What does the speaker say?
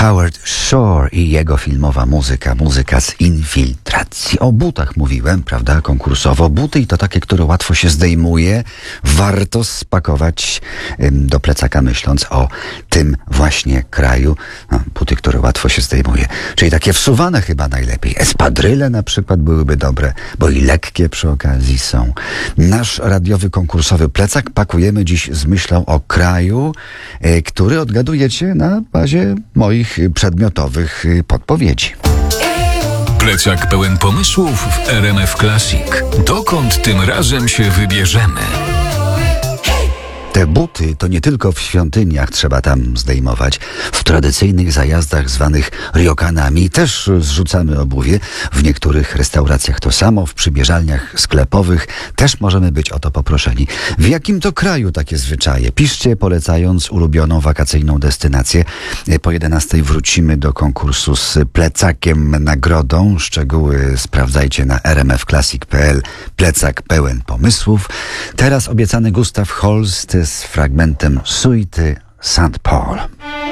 Howard Shore i jego filmowa muzyka z Infiltracji. O butach mówiłem, prawda, konkursowo. Buty i to takie, które łatwo się zdejmuje. Warto spakować do plecaka, myśląc o tym właśnie kraju. No, buty, które łatwo się zdejmuje. Czyli takie wsuwane chyba najlepiej. Espadryle na przykład byłyby dobre, bo i lekkie przy okazji są. Nasz radiowy konkursowy plecak pakujemy dziś z myślą o kraju, który odgadujecie na bazie moich przedmiotowych podpowiedzi. Plecak pełen pomysłów w RMF Classic. Dokąd tym razem się wybierzemy? Te buty to nie tylko w świątyniach trzeba tam zdejmować. W tradycyjnych zajazdach zwanych ryokanami też zrzucamy obuwie. W niektórych restauracjach to samo, w przymierzalniach sklepowych też możemy być o to poproszeni. W jakim to kraju takie zwyczaje? Piszcie, polecając ulubioną wakacyjną destynację. Po 11 wrócimy do konkursu z plecakiem nagrodą. Szczegóły sprawdzajcie na rmfclassic.pl. Plecak pełen pomysłów. Teraz obiecany Gustav Holst z fragmentem suity St. Paul.